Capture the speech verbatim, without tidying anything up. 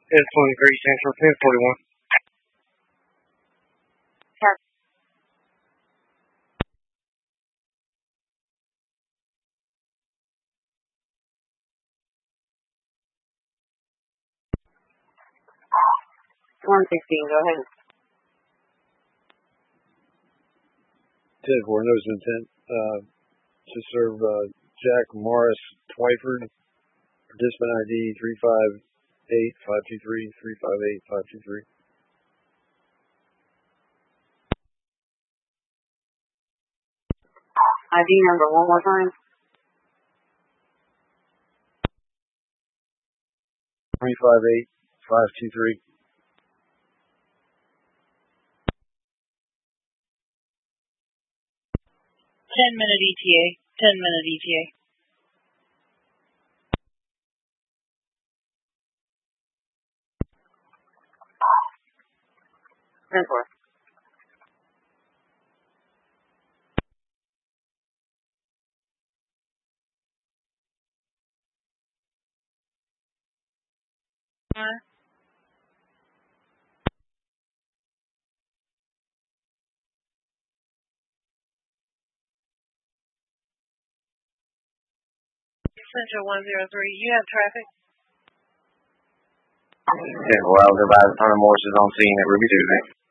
ten twenty-three Central, ten forty-one. one sixteen, go ahead. ten four, notice of intent uh, to serve uh, Jack Morris Twyford, participant I D three five eight five two three, three five eight five two three. I D number one more time. three five eight five two three. ten minute E T A. ten minute E T A. ten four. Uh, Central one zero three, you have traffic? ten four, I was advised Hunter Morris is on scene at Ruby Tuesday.